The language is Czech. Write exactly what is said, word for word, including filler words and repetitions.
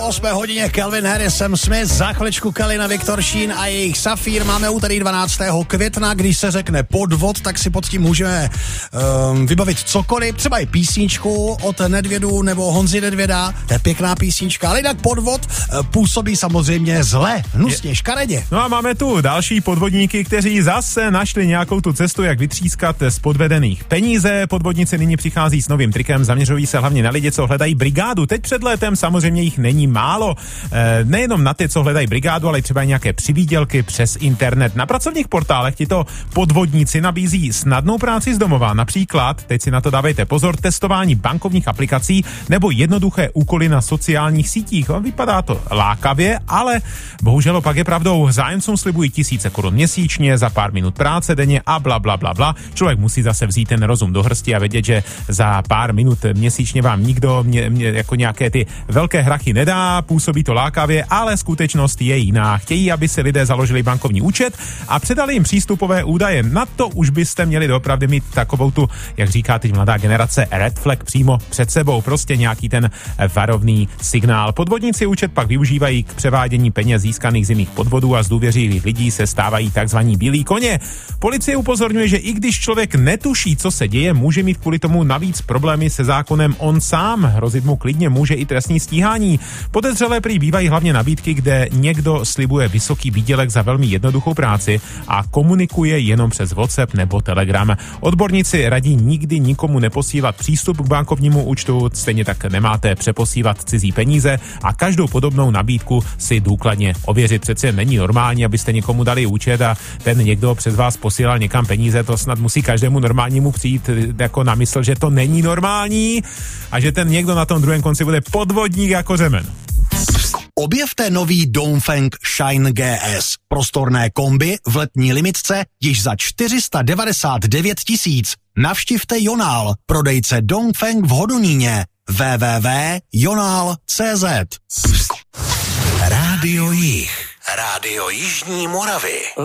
osmé hodině Calvin Harris, Sam Smith, za chviličku Kelly na Viktor Sheen a jejich Safír. Máme úterý dvanáctého května, když se řekne podvod, tak si pod tím můžeme um, vybavit cokoliv, třeba i písničku od Nedvědu nebo Honzi Nedvěda, to je pěkná písnička, ale jinak podvod uh, působí samozřejmě zle, hnusně, škaredě. No a máme tu další podvodníky, kteří zase našli nějakou tu cestu, jak vytřískat z podvedených peníze. Podvodníci nyní přichází s novým trikem, zaměřují se hlavně na lidi, co hledají brigádu. Teď před létem samozřejmě jich není málo. E, nejenom na ty, co hledají brigádu, ale třeba nějaké přivýdělky přes internet. Na pracovních portálech tito podvodníci nabízí snadnou práci z domova. Například, teď si na to dávejte pozor, testování bankovních aplikací nebo jednoduché úkoly na sociálních sítích. Vypadá to lákavě, ale bohužel opak je pravdou. Zájemcům slibují tisíce korun měsíčně za pár minut práce denně a bla, bla, bla, bla. Člověk musí zase vzít ten rozum do hrsti a vědět, že za pár minut měsíčně vám nikdo mě, mě, jako nějaké ty velké hrachy nedá, působí to lákavě, ale skutečnost je jiná. Chtějí, aby si lidé založili bankovní účet a předali jim přístupové údaje. Na to už byste měli doopravdy mít takovou tu, jak říká teď mladá generace, red flag přímo před sebou, prostě nějaký ten varovný signál. Podvodníci účet pak využívají k převádění peněz získaných z jiných podvodů a z důvěřivých lidí se stávají takzvaní bílí koně. Policie upozorňuje, že i když člověk netuší, co se děje, může mít kvůli tomu navíc problémy se zákonem on sám. Hrozit mu klidně může i trestní stíhání. Podezřelé prý bývají hlavně nabídky, kde někdo slibuje vysoký výdělek za velmi jednoduchou práci a komunikuje jenom přes WhatsApp nebo Telegram. Odborníci radí nikdy nikomu neposílat přístup k bankovnímu účtu, stejně tak nemáte přeposívat cizí peníze a každou podobnou nabídku si důkladně ověřit. Přece není normální, abyste někomu dali účet a ten někdo přes vás posílal někam peníze, to snad musí každému normálnímu přijít jako na mysl, že to není normální a že ten někdo na tom druhém konci bude podvodník jako řemen. Objevte nový Dongfeng Shine G S. Prostorné kombi v letní limitce již za čtyři sta devadesát devět tisíc. Navštivte Jonál, prodejce Dongfeng v Hodoníně. w w w tečka jonál tečka cé zet. Rádio Jih. Rádio Jižní Moravy.